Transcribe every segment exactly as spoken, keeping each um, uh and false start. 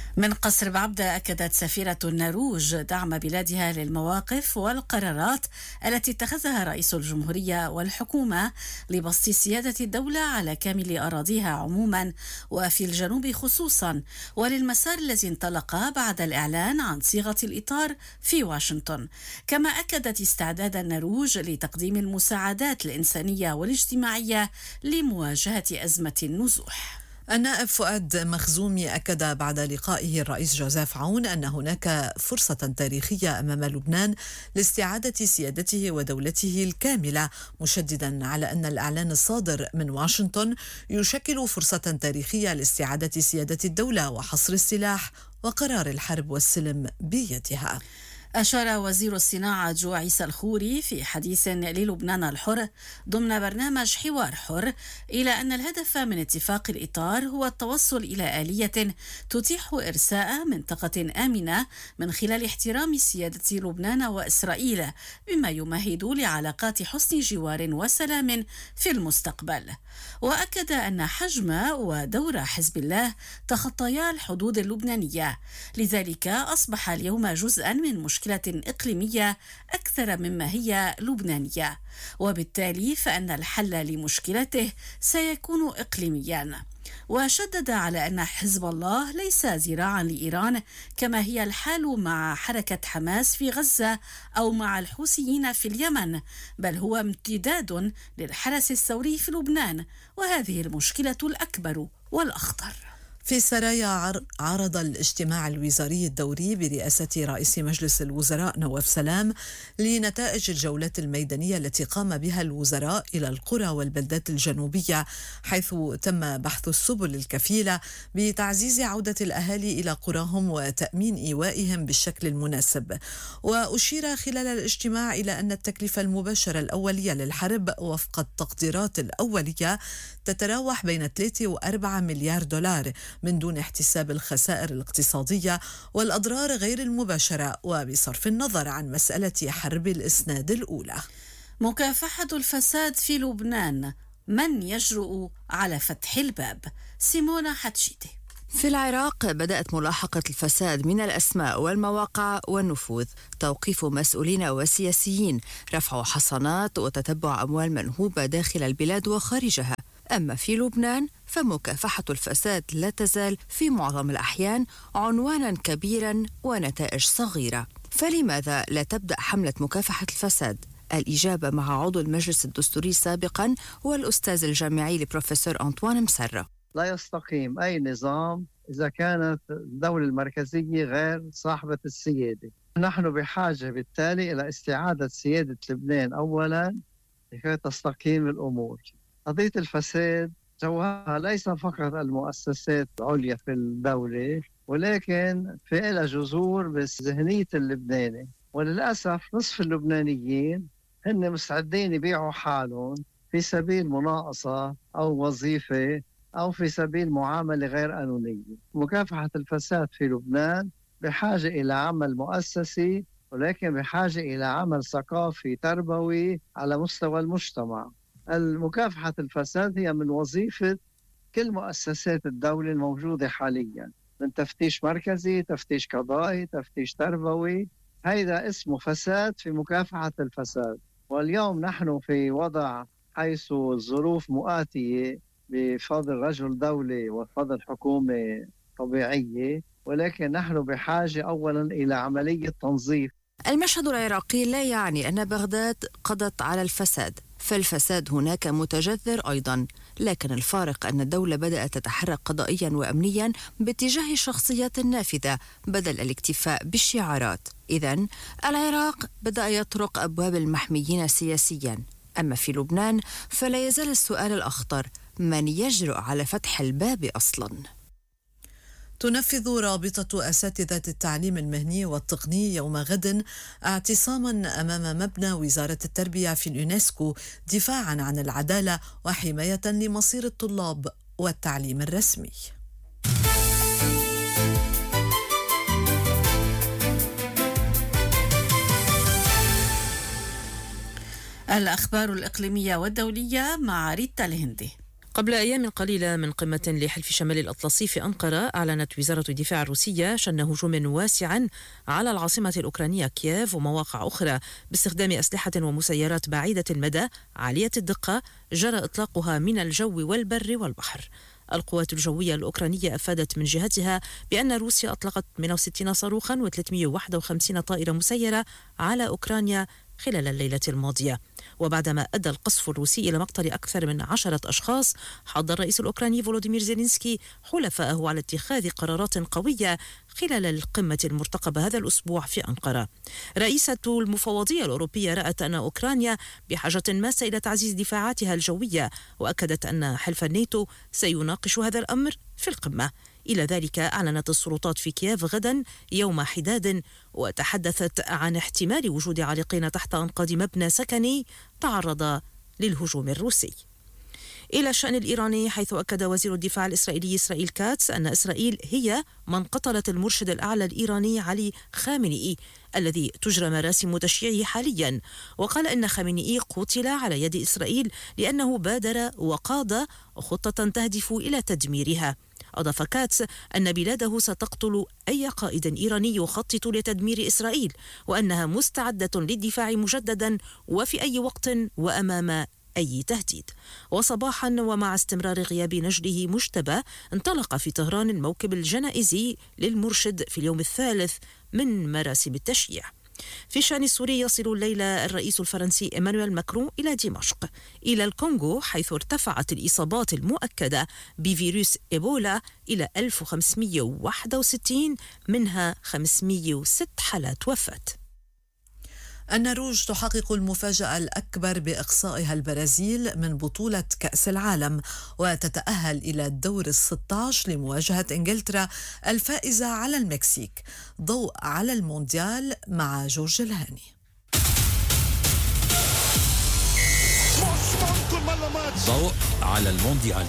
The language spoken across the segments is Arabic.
من قصر بعبدة أكدت سفيرة النرويج دعم بلادها للمواقف والقرارات التي اتخذها رئيس الجمهورية والحكومة لبسط سيادة الدولة على كامل أراضيها عموما وفي الجنوب خصوصا، وللمسار الذي انطلق بعد الإعلان عن صيغة الإطار في واشنطن. كما أكدت استعداد النرويج لتقديم المساعدات الإنسانية والاجتماعية لمواجهة أزمة النزوح. النائب فؤاد مخزومي أكد بعد لقائه الرئيس جوزيف عون أن هناك فرصة تاريخية أمام لبنان لاستعادة سيادته ودولته الكاملة، مشددا على أن الإعلان الصادر من واشنطن يشكل فرصة تاريخية لاستعادة سيادة الدولة وحصر السلاح وقرار الحرب والسلم بيدها. أشار وزير الصناعة جو عيسى الخوري في حديث للبنان الحر ضمن برنامج حوار حر إلى أن الهدف من اتفاق الإطار هو التوصل إلى آلية تتيح إرساء منطقة آمنة من خلال احترام سيادة لبنان وإسرائيل، بما يمهد لعلاقات حسن جوار وسلام في المستقبل. وأكد أن حجم ودور حزب الله تخطيا الحدود اللبنانية، لذلك أصبح اليوم جزءا من مشكلة مشكلة إقليمية أكثر مما هي لبنانية، وبالتالي فإن الحل لمشكلته سيكون إقليميا. وشدد على أن حزب الله ليس ذراعا لإيران كما هي الحال مع حركة حماس في غزة أو مع الحوثيين في اليمن، بل هو امتداد للحرس الثوري في لبنان، وهذه المشكلة الأكبر والأخطر. في سرايا عرض الاجتماع الوزاري الدوري برئاسة رئيس مجلس الوزراء نواف سلام لنتائج الجولات الميدانية التي قام بها الوزراء إلى القرى والبلدات الجنوبية، حيث تم بحث السبل الكفيلة بتعزيز عودة الأهالي إلى قراهم وتأمين إيوائهم بالشكل المناسب. وأشير خلال الاجتماع إلى أن التكلفة المباشرة الأولية للحرب وفق التقديرات الأولية تتراوح بين ثلاثة وأربعة مليار دولار، من دون احتساب الخسائر الاقتصادية والأضرار غير المباشرة، وبصرف النظر عن مسألة حرب الإسناد الأولى. مكافحة الفساد في لبنان، من يجرؤ على فتح الباب؟ سيمونا حتشيتي. في العراق بدأت ملاحقة الفساد من الأسماء والمواقع والنفوذ، توقيف مسؤولين وسياسيين، رفع حصانات وتتبع أموال منهوبة داخل البلاد وخارجها. أما في لبنان فمكافحة الفساد لا تزال في معظم الأحيان عنوانا كبيرا ونتائج صغيرة. فلماذا لا تبدأ حملة مكافحة الفساد؟ الإجابة مع عضو المجلس الدستوري سابقا والأستاذ الجامعي البروفيسور أنطوان مسرة. لا يستقيم أي نظام إذا كانت الدولة المركزية غير صاحبة السيادة. نحن بحاجة بالتالي إلى استعادة سيادة لبنان أولا لكي تستقيم الأمور. قضية الفساد جوهرها ليس فقط المؤسسات العليا في الدولة، ولكن في لها جذور بذهنية اللبناني، وللأسف نصف اللبنانيين هن مستعدين يبيعوا حالهم في سبيل مناقصة أو وظيفة أو في سبيل معاملة غير قانونية. مكافحة الفساد في لبنان بحاجة إلى عمل مؤسسي، ولكن بحاجة إلى عمل ثقافي تربوي على مستوى المجتمع. المكافحة الفساد هي من وظيفة كل مؤسسات الدولة الموجودة حاليا، من تفتيش مركزي، تفتيش قضائي، تفتيش تربوي. هذا اسمه فساد في مكافحة الفساد. واليوم نحن في وضع حيث الظروف مؤاتية بفضل رجل دولة وفضل حكومة طبيعية، ولكن نحن بحاجة أولا إلى عملية تنظيف. المشهد العراقي لا يعني أن بغداد قضت على الفساد، فالفساد هناك متجذر أيضا، لكن الفارق أن الدولة بدأت تتحرك قضائيا وأمنيا باتجاه الشخصيات النافذة بدل الاكتفاء بالشعارات. إذن العراق بدأ يطرق أبواب المحميين سياسيا. أما في لبنان فلا يزال السؤال الأخطر: من يجرؤ على فتح الباب أصلا؟ تنفذ رابطة أساتذة التعليم المهني والتقني يوم غد اعتصاما أمام مبنى وزارة التربية في اليونسكو دفاعا عن العدالة وحماية لمصير الطلاب والتعليم الرسمي. الأخبار الإقليمية والدولية مع ريتا الهندي. قبل أيام قليلة من قمة لحلف شمال الأطلسي في أنقرة، أعلنت وزارة الدفاع الروسية شن هجوم واسع على العاصمة الأوكرانية كييف ومواقع أخرى باستخدام أسلحة ومسيرات بعيدة المدى عالية الدقة جرى إطلاقها من الجو والبر والبحر. القوات الجوية الأوكرانية أفادت من جهتها بأن روسيا أطلقت ثمانية وستين صاروخا وثلاثمئة وواحد وخمسين طائرة مسيرة على أوكرانيا خلال الليلة الماضية. وبعدما أدى القصف الروسي إلى مقتل أكثر من عشرة أشخاص، حض الرئيس الأوكراني فولوديمير زيلينسكي حلفائه على اتخاذ قرارات قوية خلال القمة المرتقبة هذا الأسبوع في أنقرة. رئيسة المفوضية الأوروبية رأت أن أوكرانيا بحاجة ماسة إلى تعزيز دفاعاتها الجوية، وأكدت أن حلف الناتو سيناقش هذا الأمر في القمة. إلى ذلك أعلنت السلطات في كييف غدا يوم حداد، وتحدثت عن احتمال وجود عالقين تحت أنقاض مبنى سكني تعرض للهجوم الروسي. إلى الشأن الإيراني، حيث أكد وزير الدفاع الإسرائيلي إسرائيل كاتس أن إسرائيل هي من قتلت المرشد الأعلى الإيراني علي خامنئي الذي تجرى مراسم تشييعه حاليا، وقال إن خامنئي قتل على يد إسرائيل لأنه بادر وقاد خطة تهدف إلى تدميرها. أضاف كاتس أن بلاده ستقتل أي قائد إيراني يخطط لتدمير إسرائيل، وأنها مستعدة للدفاع مجددا وفي أي وقت وأمام أي تهديد. وصباحا ومع استمرار غياب نجله مجتبى، انطلق في طهران الموكب الجنائزي للمرشد في اليوم الثالث من مراسم التشييع. في الشأن السوري، يصل الليلة الرئيس الفرنسي إيمانويل ماكرون إلى دمشق. إلى الكونغو، حيث ارتفعت الإصابات المؤكدة بفيروس إيبولا إلى ألف وخمسمئة وواحد وستين، منها خمسمئة وستة حالات وفاة. النرويج تحقق المفاجأة الأكبر بإقصائها البرازيل من بطولة كأس العالم، وتتأهل إلى الدور الستة عشر لمواجهة إنجلترا الفائزة على المكسيك. ضوء على المونديال مع جورج الهاني. ضوء على المونديال.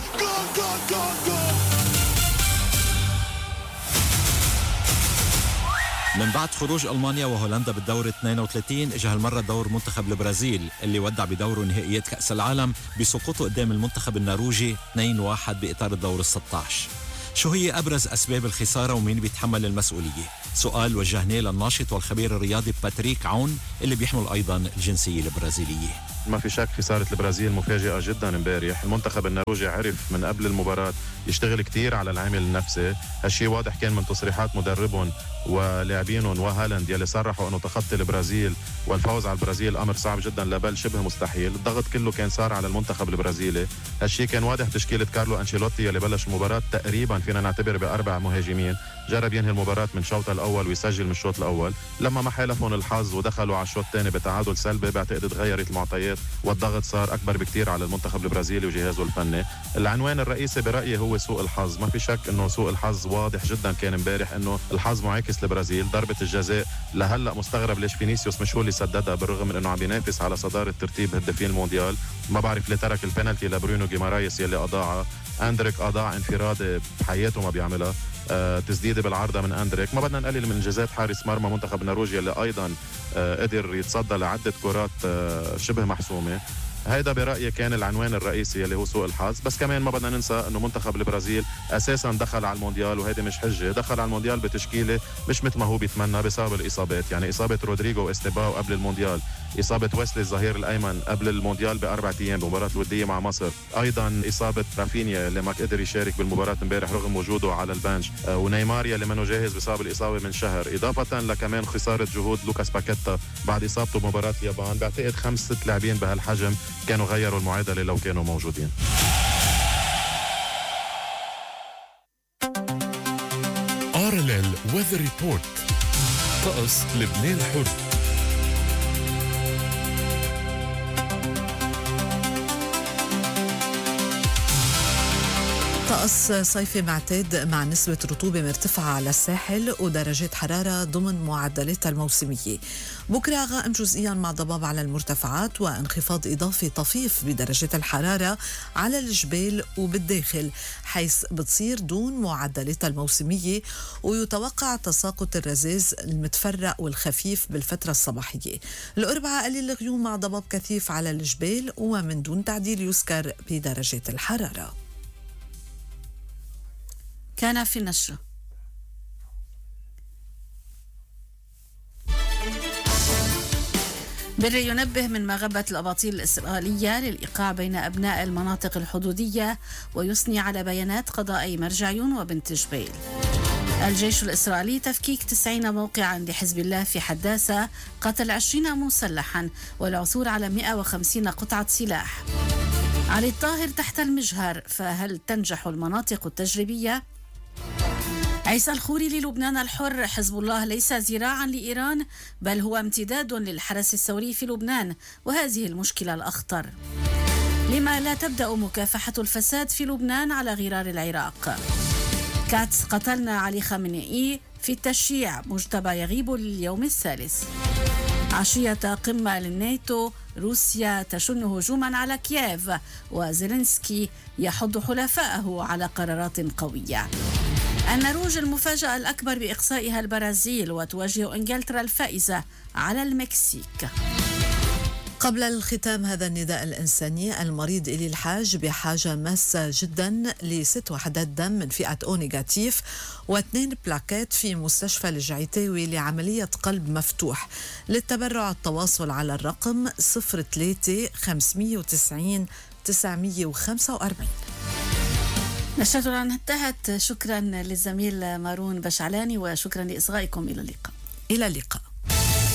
من بعد خروج ألمانيا وهولندا بالدور اثنين وثلاثين، اجى هالمرة دور منتخب البرازيل اللي ودع بدوره نهائيات كأس العالم بسقوطه قدام المنتخب النرويجي اثنين واحد بإطار الدور الستة عشر. شو هي أبرز أسباب الخسارة ومين بيتحمل المسؤولية؟ سؤال وجهناه للناشط والخبير الرياضي باتريك عون اللي بيحمل أيضا الجنسية البرازيلية. ما في شك خسارة البرازيل مفاجئة جدا امبارح. المنتخب النرويجي عرف من قبل المباراة يشتغل كتير على العامل النفسي، هالشي واضح كان من تصريحات مدربهم ولاعبينهم وهالاند يلي صرحوا انه تخطي البرازيل والفوز على البرازيل امر صعب جدا لبل شبه مستحيل. الضغط كله كان صار على المنتخب البرازيلي، هالشي كان واضح تشكيلة كارلو أنشيلوتي يلي بلش المباراة تقريبا فينا نعتبر بأربع مهاجمين، جرب ينهي المباراة من شوطها الأول ويسجل من الشوط الأول. لما ما حالفهم الحظ ودخلوا على الشوط الثاني بتعادل سلبي، بعتقد تغيرت المعطيات والضغط صار أكبر بكتير على المنتخب البرازيلي وجهازه الفني. العنوان الرئيسي برأيي هو سوء الحظ. ما في شك انه سوء الحظ واضح جدا كان امبارح، انه الحظ معاكس للبرازيل. ضربة الجزاء لهلا مستغرب ليش فينيسيوس مش هو اللي سددها، بالرغم من انه عم ينافس على صدارة ترتيب هدافين المونديال. ما بعرف ليه ترك البنالتي لبرونو جيمارايس يلي اضاعها. اندريك اضاع انفراد بحياته ما بيعملها، آه تسديده بالعارضه من اندريك. ما بدنا نقلل من انجازات حارس مرمى منتخب النرويج اللي ايضا آه قدر يتصدى لعده كرات آه شبه محسومه. هيدا برأيي كان العنوان الرئيسي اللي هو سوء الحظ. بس كمان ما بدنا ننسى انه منتخب البرازيل اساسا دخل على المونديال، وهيدي مش حجه، دخل على المونديال بتشكيله مش مثل ما هو بيتمنى بسبب الاصابات. يعني اصابه رودريغو واستيباو قبل المونديال، اصابه ويسلي الظهير الايمن قبل المونديال باربع ايام بمباراه الوديه مع مصر، ايضا اصابه رافينيا اللي ما قدر يشارك بالمباراه امبارح رغم وجوده على البنش، ونيمار اللي منه جاهز بسبب الاصابه من شهر، اضافه لكمان خساره جهود لوكاس باكيتا بعد اصابته بمباراه اليابان. بعتقد خمس ست لاعبين بهالحجم كانوا غيروا المعادله لو كانوا موجودين. آر إل إل Weather Report. طقس لبنان الحر. طقس طقس صيفي معتاد مع نسبة رطوبة مرتفعة على الساحل ودرجات حرارة ضمن معدلاتها الموسمية. بكرة غائم جزئيا مع ضباب على المرتفعات وانخفاض إضافي طفيف بدرجات الحرارة على الجبال وبالداخل، حيث بتصير دون معدلاتها الموسمية، ويتوقع تساقط الرذاذ المتفرق والخفيف بالفترة الصباحية. الأربعاء قليل الغيوم مع ضباب كثيف على الجبال ومن دون تعديل يذكر بدرجات الحرارة. كان في النشرة. بري ينبه من مغبة الأباطيل الإسرائيلية للإيقاع بين أبناء المناطق الحدودية، ويثني على بيانات قضائي مرجعيون وبنت جبيل. الجيش الإسرائيلي تفكيك تسعين موقعا لحزب الله في حداثة، قتل عشرين مسلحا والعثور على مئة وخمسين قطعة سلاح. علي الطاهر تحت المجهر، فهل تنجح المناطق التجريبية؟ عيسى الخوري للبنان الحر، حزب الله ليس ذراعا لإيران بل هو امتداد للحرس الثوري في لبنان، وهذه المشكلة الأخطر. لما لا تبدأ مكافحة الفساد في لبنان على غرار العراق؟ كاتس قتلنا علي خامنئي في التشييع، مجتبى يغيب لليوم الثالث. عشية قمة للناتو، روسيا تشن هجوما على كييف، وزيلينسكي يحض حلفائه على قرارات قوية. النرويج المفاجأة الأكبر بإقصائها البرازيل، وتواجه إنجلترا الفائزة على المكسيك. قبل الختام هذا النداء الإنساني، المريض إلي الحاج بحاجة ماسة جدا لست وحدات دم من فئة أو نيجاتيف واثنين بلاكات في مستشفى الجعيتاوي لعملية قلب مفتوح. للتبرع التواصل على الرقم صفر ثلاثة خمسمئة وتسعين تسعمئة وخمسة وأربعين. نشرتنا انتهت. شكرا للزميل مارون بشعلاني، وشكرا لإصغائكم. إلى اللقاء. إلى اللقاء.